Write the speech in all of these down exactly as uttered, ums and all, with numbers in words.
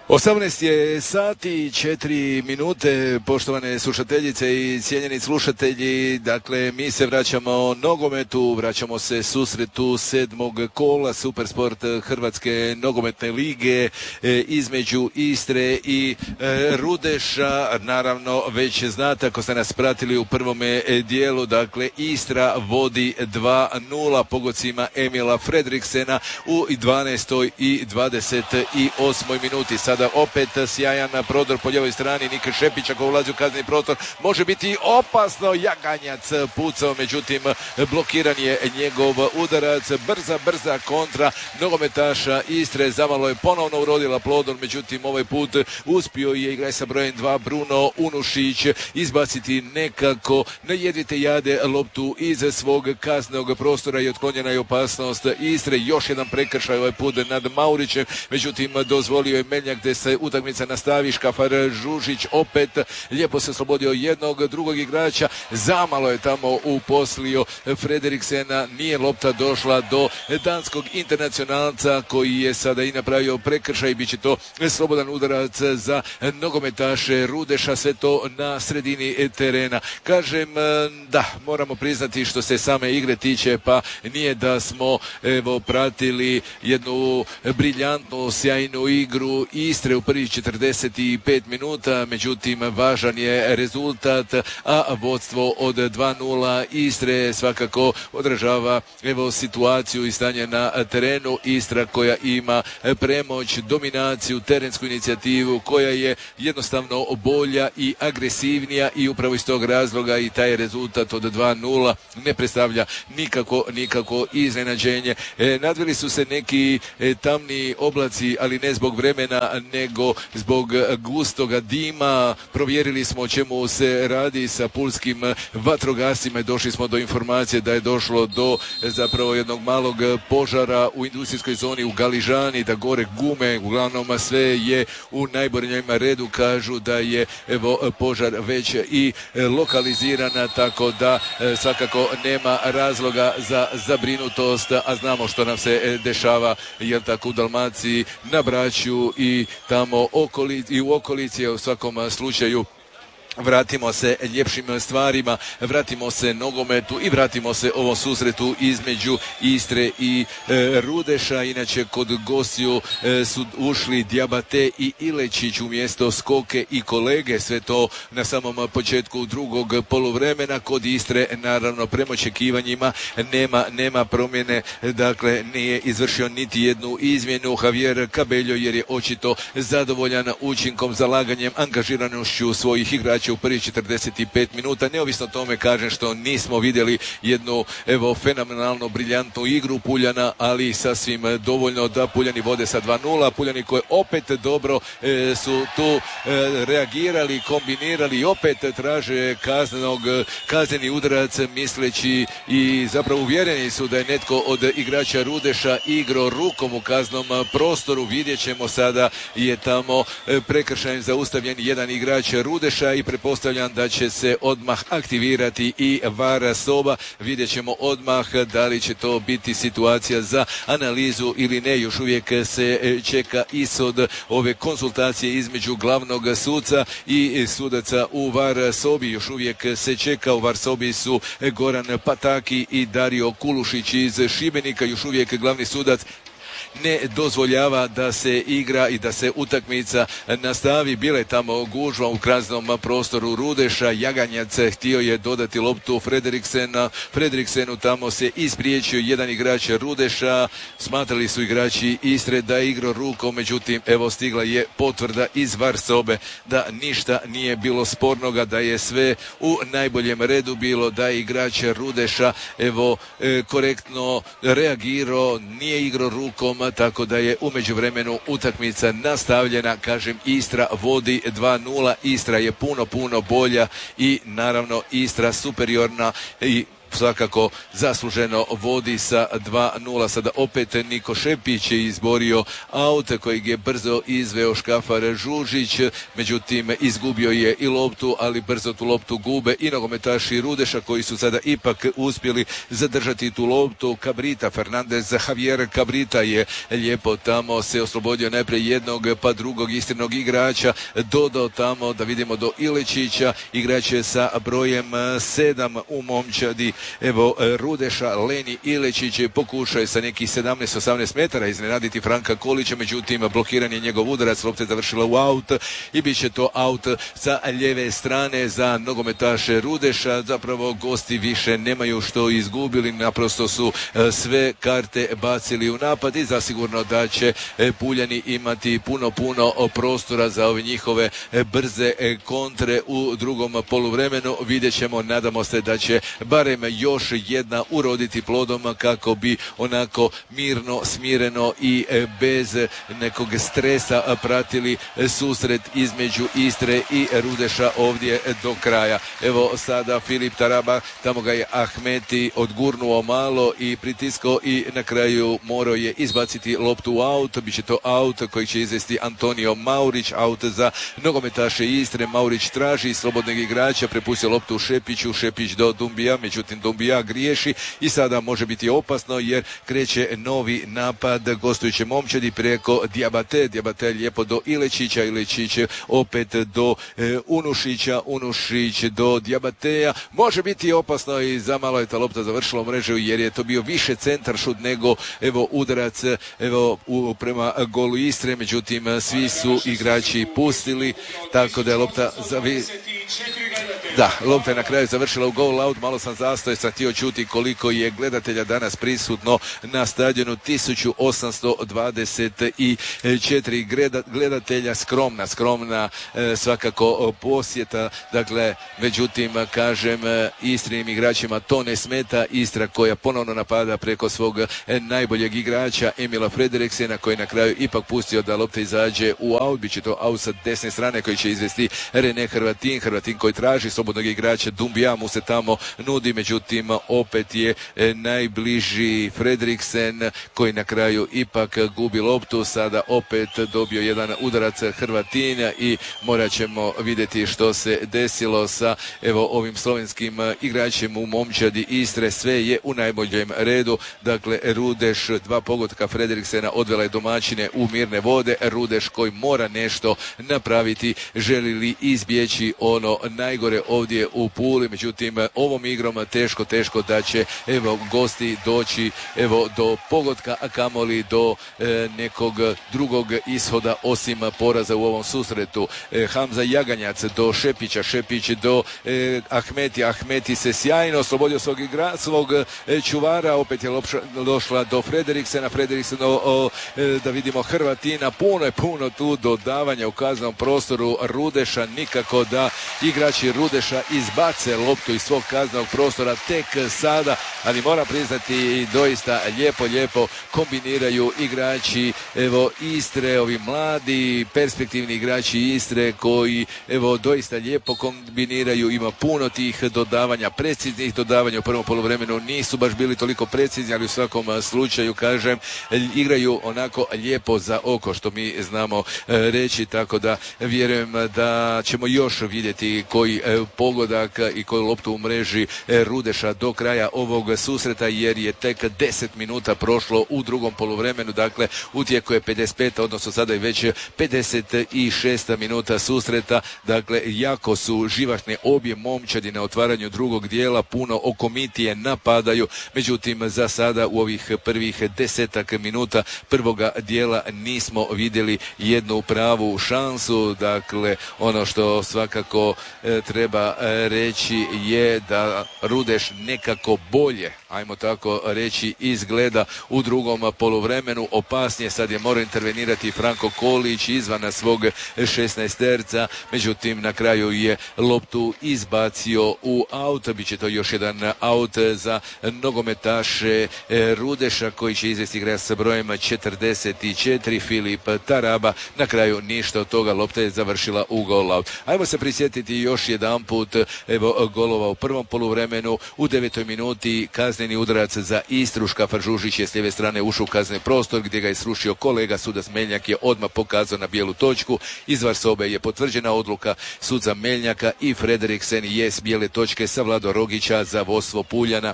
osamnaest je sati i četiri minute, poštovane slušateljice i cijenjeni slušatelji. Dakle, mi se vraćamo nogometu, vraćamo se susretu sedmog kola Supersport Hrvatske nogometne lige e, između Istre i e, Rudeša. Naravno, već znate ako ste nas pratili u prvome dijelu, dakle, Istra vodi dva nula pogodcima Emila Fredriksena u dvanaestoj i dvadeset osmoj minuti. Sada opet sjajan prodor po ljevoj strani Nike Šepića koji ulazi u kazneni prostor. Može biti opasno, Jaganjac pucao, međutim blokiran je njegov udarac. Brza, brza kontra nogometaša Istre zamalo je ponovno urodila plodom, međutim ovaj put uspio je igraj sa brojem dva Bruno Unušić izbaciti nekako na jedvite jade loptu iz svog kaznenog prostora i otklonjena je opasnost Istre. Još jedan prekršaj ovaj put nad Maurićem, međutim dozvolio je Meljak gdje se utakmica nastavi. Škafar Žužić opet lijepo se oslobodio jednog drugog igrača, zamalo je tamo uposlio Fredriksena, nije lopta došla do danskog internacionalca koji je sada i napravio prekršaj. Bit će to slobodan udarac za nogometaše Rudeša, sve to na sredini terena. Kažem da moramo priznati što se same igre tiče, pa nije da smo evo pratili jednu briljantnu sjajnu igru Istre u prvih četrdeset pet minuta, međutim važan je rezultat, a vodstvo od dva nula Istre svakako odražava evo situaciju i stanje na terenu. Istra koja ima premoć, dominaciju, terensku inicijativu, koja je jednostavno bolja i agresivnija i upravo iz tog razloga i taj rezultat od dva nula ne predstavlja nikako, nikako iznenađenje. E, nadvili su se neki e, tamni oblaci, ali ne zbog vremena nego zbog gustoga dima. Provjerili smo o čemu se radi sa pulskim vatrogascima i došli smo do informacije da je došlo do zapravo jednog malog požara u industrijskoj zoni u Galižani, da gore gume, uglavnom sve je u najboljem redu. Kažu da je evo požar već i lokalizirana, tako da svakako nema razloga za zabrinutost, a znamo što nam se dešava jer tako u Dalmaciji, na Braču i tamo okoli, i u okolici. U svakom slučaju vratimo se ljepšim stvarima, vratimo se nogometu i vratimo se ovom susretu između Istre i e, Rudeša. Inače kod gostiju e, su ušli Diabate i Ilečić umjesto Skoke i Kolege, sve to na samom početku drugog poluvremena. Kod Istre naravno prema očekivanjima nema, nema promjene, dakle nije izvršio niti jednu izmjenu Javier Cabello jer je očito zadovoljan učinkom, zalaganjem, angažiranošću svojih igrača u prvih četrdeset pet minuta. Neovisno o tome kažem što nismo vidjeli jednu evo fenomenalno briljantnu igru Puljana, ali sasvim dovoljno da Puljani vode sa dva nula. Puljani koji opet dobro e, su tu e, reagirali, kombinirali i opet traže kaznenog, kazneni udarac, misleći i zapravo uvjereni su da je netko od igrača Rudeša igrao rukom u kaznom prostoru. Vidjet ćemo, sada je tamo e, prekršajem zaustavljen jedan igrač Rudeša i pretpostavljam da će se odmah aktivirati i VAR soba. Vidjet ćemo odmah da li će to biti situacija za analizu ili ne. Još uvijek se čeka ishod ove konsultacije između glavnog suca i sudaca u VAR sobi. Još uvijek se čeka. U VAR sobi su Goran Pataki i Dario Kulušić iz Šibenika. Još uvijek glavni sudac ne dozvoljava da se igra i da se utakmica nastavi. Bila je tamo gužva u kaznenom prostoru Rudeša. Jaganjac htio je dodati loptu Fredriksena. Fredriksenu tamo se ispriječio jedan igrač Rudeša. Smatrali su igrači Istre da je igrao rukom, međutim evo stigla je potvrda iz VAR sobe da ništa nije bilo spornoga, da je sve u najboljem redu bilo, da je igrač Rudeša evo e, korektno reagirao, nije igrao rukom, tako da je u međuvremenu utakmica nastavljena. Kažem, Istra vodi dva nula, Istra je puno, puno bolja i naravno Istra superiorna i svakako zasluženo vodi sa dva nula. Sada opet Niko Šepić je izborio aut kojeg je brzo izveo Škafar Žužić, međutim izgubio je i loptu, ali brzo tu loptu gube i nogometaši Rudeša koji su sada ipak uspjeli zadržati tu loptu. Cabrita, Fernandez, Javier Cabrita je lijepo tamo se oslobodio najprije jednog pa drugog istrinog igrača, dodao tamo da vidimo do Ilečića, igrač je sa brojem sedam u momčadi evo Rudeša. Leni Ilečić pokušao je sa nekih sedamnaest osamnaest metara iznenaditi Franka Kolića, međutim blokiran je njegov udarac, lopta je završila u aut i bit će to aut sa lijeve strane za nogometaše Rudeša. Zapravo gosti više nemaju što izgubili, naprosto su sve karte bacili u napad i zasigurno da će Puljani imati puno puno prostora za ove njihove brze kontre u drugom poluvremenu. Vidjet ćemo, nadamo se da će barem još jedna uroditi plodom kako bi onako mirno, smireno i bez nekog stresa pratili susret između Istre i Rudeša ovdje do kraja. Evo sada Filip Taraba, tamo ga je Ahmeti odgurnuo malo i pritiskao i na kraju morao je izbaciti loptu u aut. Biće to aut koji će izvesti Antonio Maurić, aut za nogometaše Istre. Maurić traži slobodnog igrača, prepustio loptu Šepiću, Šepić do Dumbija, međutim Dumbija griješi i sada može biti opasno jer kreće novi napad gostujuće momčadi preko Diabate. Diabate lijepo do Ilečića, Ilečić opet do e, Unušića, Unušić do Diabateja. Može biti opasno i zamalo je ta lopta završila u mrežu jer je to bio više centar šut nego evo udarac evo u, prema golu Istre, međutim svi su igrači pustili, tako da je lopta zavi... Da, lopta je na kraju završila u goal out. Malo sam zastoj, sam htio čuti koliko je gledatelja danas prisutno na stadionu. tisuću osamsto dvadeset četiri gledatelja, skromna, skromna e, svakako posjeta. Dakle, međutim, kažem, Istrinim igračima to ne smeta. Istra koja ponovno napada preko svog najboljeg igrača Emila Frederiksena, koji na kraju ipak pustio da lopta izađe u out. Biće to out sa desne strane koji će izvesti Rene Hrvatin. Hrvatin koji traži slobodnog igrača, Dumbija mu se tamo nudi, međutim opet je najbliži Fredriksen koji na kraju ipak gubi loptu. Sada opet dobio jedan udarac Hrvatin i morat ćemo vidjeti što se desilo sa evo ovim slovenskim igračem u momčadi Istre. Sve je u najboljem redu. Dakle, Rudeš, dva pogotka Fredriksena odvela je domaćine u mirne vode. Rudeš koji mora nešto napraviti, želi li izbjeći ono najgore ovdje u Puli, međutim ovom igrom teško, teško da će evo gosti doći evo do pogotka, a kamoli do e, nekog drugog ishoda osim poraza u ovom susretu. E, Hamza Jaganjac do Šepića, Šepić do e, Ahmeti, Ahmeti se sjajno oslobodio svog igra, svog e, čuvara, opet je lopša, došla do Frederiksena, Frederiksen o, o, e, da vidimo Hrvatina, puno je puno tu dodavanja u kaznenom prostoru Rudeša, nikako da igrači Rudeša izbace loptu iz svog kaznenog prostora tek sada, ali moram priznati doista lijepo, lijepo kombiniraju igrači evo Istre, ovi mladi perspektivni igrači Istre koji evo doista lijepo kombiniraju, ima puno tih dodavanja, preciznih dodavanja. U prvom poluvremenu nisu baš bili toliko precizni, ali u svakom slučaju kažem igraju onako lijepo za oko, što mi znamo reći, tako da vjerujem da ćemo još vidjeti koji pogodak i koju loptu u mreži Rudeša do kraja ovog susreta, jer je tek deset minuta prošlo u drugom poluvremenu. Dakle, u tijeku je pedeset pet, odnosno sada je već pedeset šest minuta susreta. Dakle, jako su živahne obje momčadi na otvaranju drugog dijela, puno okomitije napadaju, međutim za sada u ovih prvih desetak minuta prvoga dijela nismo vidjeli jednu pravu šansu. Dakle, ono što svakako e, treba e, reći je da Rudeš nekako bolje ajmo tako reći, izgleda u drugom poluvremenu. Opasnije sad je morao intervenirati Franko Kolić izvan svog šesnaesterca, međutim na kraju je loptu izbacio u aut. Biće to još jedan aut za nogometaše Rudeša koji će izvesti igra sa brojem četrdeset četiri, Filip Taraba. Na kraju ništa od toga, lopta je završila u gol out. Ajmo se prisjetiti još jedan put evo golova u prvom poluvremenu. U devetoj minuti kazneni udarac za Istru. Škafar Žužić je s lijeve strane ušao u kazneni prostor gdje ga je srušio kolega. Sudac Meljnjak je odmah pokazao na bijelu točku. Izvar sobe je potvrđena odluka suca Meljnjaka i Frederiksen je s bijele točke savladao Rogića za vodstvo Puljana.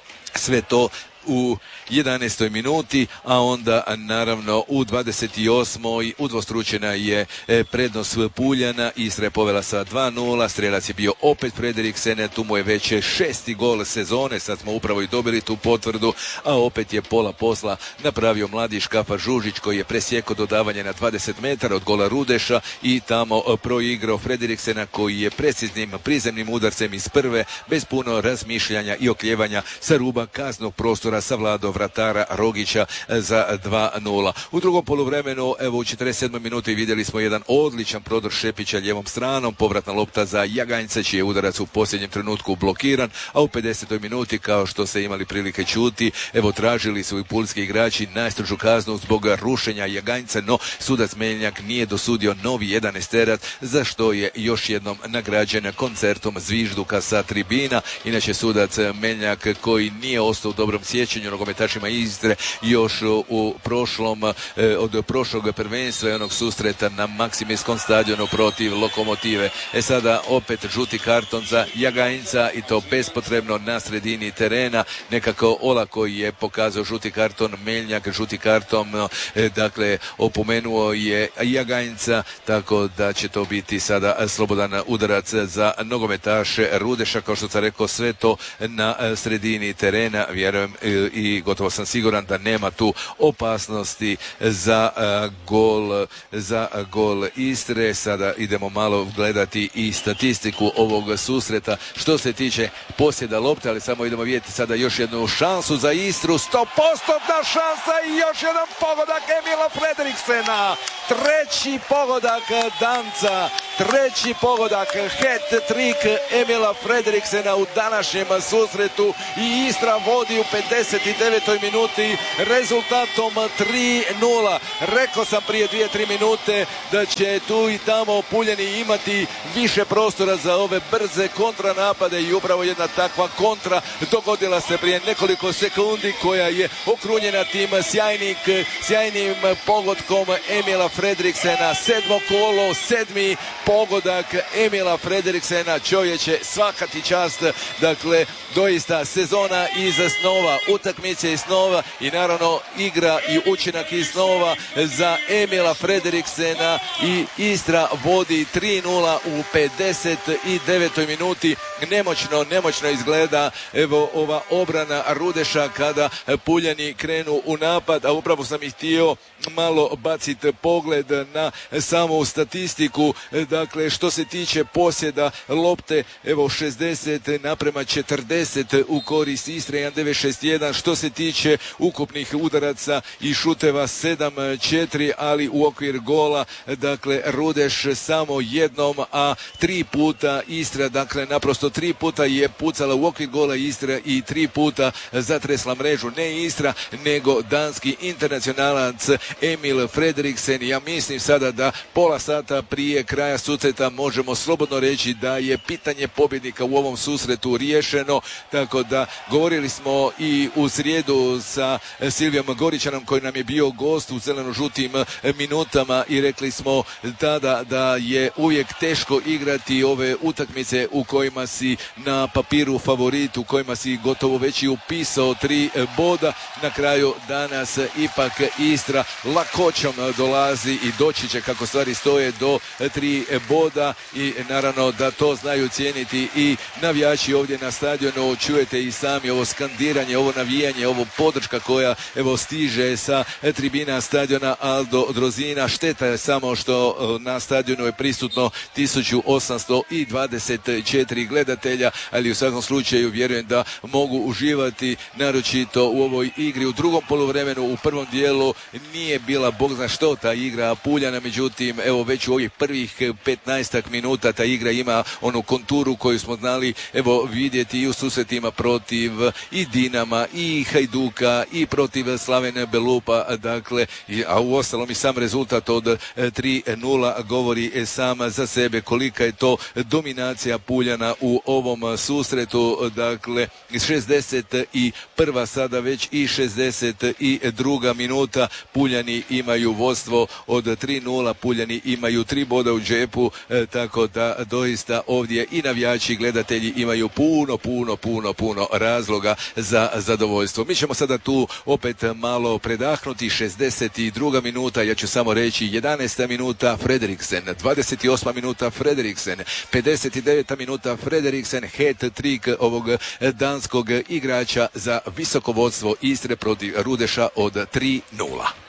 Sve to u jedanaestoj minuti, a onda naravno u dvadeset osmoj udvostručena je prednost Puljana. Istra je povela sa dva nula, strelac je bio opet Frederiksen, tu mu je već šesti gol sezone, sad smo upravo i dobili tu potvrdu, a opet je pola posla napravio mladi Škafar Žužić koji je presjekao dodavanje na dvadeset metara od gola Rudeša i tamo proigrao Frederiksena koji je preciznim prizemnim udarcem iz prve, bez puno razmišljanja i okljevanja sa ruba kaznog prostora savladao vratara Rogića za dva nula. U drugom poluvremenu, evo u četrdeset sedmoj minuti vidjeli smo jedan odličan prodor Šepića ljevom stranom, povratna lopta za Jaganjca čiji je udarac u posljednjem trenutku blokiran, a u pedesetoj minuti, kao što ste imali prilike čuti, evo tražili su i pulski igrači najstrožu kaznu zbog rušenja Jaganjca, no sudac Meljnjak nije dosudio novi jedanaesterac, za što je još jednom nagrađen koncertom zvižduka sa tribina. Inače sudac Meljnjak koji nije ostao u dobrom sjećanju nogometašima Istre još u prošlom, od prošlog prvenstva i onog susreta na Maksimijskom stadionu protiv Lokomotive. E sada opet žuti karton za Jaganjca i to bespotrebno na sredini terena. Nekako olako je pokazao žuti karton Meljnjak, žuti karton, dakle opomenuo je Jaganjca, tako da će to biti sada slobodan udarac za nogometaše Rudeša, kao što sam rekao, sve to na sredini terena. Vjerujem i gotovo sam siguran da nema tu opasnosti za gol, za gol Istre. Sada idemo malo gledati i statistiku ovog susreta što se tiče posjeda lopte, ali samo idemo vidjeti sada još jednu šansu za Istru, sto posto šansa i još jedan pogodak Emila Frederiksena, treći pogodak Danca, treći pogodak, hat-trick Emila Frederiksena u današnjem susretu i Istra vodi u pedeset devetoj minuti rezultatom tri nula. Rekao sam prije dvije tri minute da će tu i tamo Puljani imati više prostora za ove brze kontranapade i upravo jedna takva kontra dogodila se prije nekoliko sekundi koja je okrunjena tim sjajnik, sjajnim pogodkom Emila Frederiksena. Sedmo kolo, sedmi pogodak Emila Frederiksena. Čovječe, svaka ti čast. Dakle, doista sezona iz snova, utakmice iz snova i naravno igra i učinak iz snova za Emila Frederiksena i Istra vodi tri nula u pedeset devetoj minuti. Nemoćno, nemoćno izgleda evo ova obrana Rudeša kada Puljani krenu u napad, a upravo sam ih htio malo baciti pogled na samu statistiku. Dakle, što se tiče posjeda lopte, evo šezdeset naprema četrdeset u korist Istre, jedan devet šest jedan. Što se tiče ukupnih udaraca i šuteva sedam četiri, ali u okvir gola, dakle Rudeš samo jednom, a tri puta Istra, dakle naprosto tri puta je pucala u okvir gola Istra i tri puta zatresla mrežu, ne Istra nego danski internacionalac Emil Fredriksen. Ja mislim sada da pola sata prije kraja susreta možemo slobodno reći da je pitanje pobjednika u ovom susretu riješeno, tako da govorili smo i u srijedu sa Silvijom Goričanom koji nam je bio gost u zeleno-žutim minutama i rekli smo tada da je uvijek teško igrati ove utakmice u kojima si na papiru favorit, u kojima si gotovo već i upisao tri boda. Na kraju danas ipak Istra lakoćom dolazi i doći će, kako stvari stoje, do tri boda i naravno da to znaju cijeniti i navijači ovdje na stadionu. Čujete i sami ovo skandiranje, ovo navijanje, ovo podrška koja evo stiže sa tribina stadiona Aldo Drozina. Šteta je samo što na stadionu je prisutno tisuću osamsto dvadeset četiri gledatelja, ali u svakom slučaju vjerujem da mogu uživati naročito u ovoj igri. U drugom poluvremenu, u prvom dijelu nije bila bog zna što ta igra Puljana, međutim evo već u ovih prvih petnaestak minuta ta igra ima onu konturu koju smo znali evo vidjeti i u susretima protiv i Dinama i Hajduka i protiv Slavena Belupa, dakle, a u ostalom i sam rezultat od tri nula govori sam za sebe kolika je to dominacija Puljana u ovom susretu. Dakle, šezdeset prva sada već i šezdeset druga minuta, Puljani imaju vodstvo od tri nula, Puljani imaju tri boda u džepu, tako da doista ovdje i navijači i gledatelji imaju puno, puno, puno, puno razloga za zadovoljstvo. Mi ćemo sada tu opet malo predahnuti. Šezdeset druga minuta, ja ću samo reći jedanaesta minuta Frederiksen, dvadeset osma minuta Frederiksen, pedeset deveta minuta Frederiksen, hat-trick ovog danskog igrača za visoko vodstvo Istre protiv Rudeša od tri nula.